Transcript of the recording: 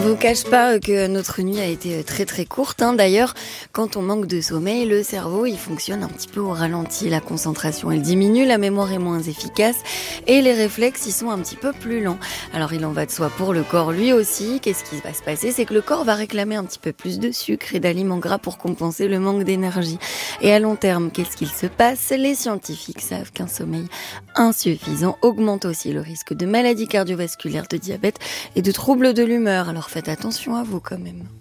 Je vous cache pas que notre nuit a été très très courte. D'ailleurs, quand on manque de sommeil, le cerveau il fonctionne un petit peu au ralenti. La concentration elle diminue, la mémoire est moins efficace et les réflexes ils sont un petit peu plus lents. Alors il en va de soi pour le corps lui aussi. Qu'est-ce qui va se passer? C'est que le corps va réclamer un petit peu plus de sucre et d'aliments gras pour compenser le manque d'énergie. Et à long terme, qu'est-ce qu'il se passe? Les scientifiques savent qu'un sommeil insuffisant augmente aussi le risque de maladies cardiovasculaires, de diabète et de troubles de l'humeur. Alors faites attention à vous quand même.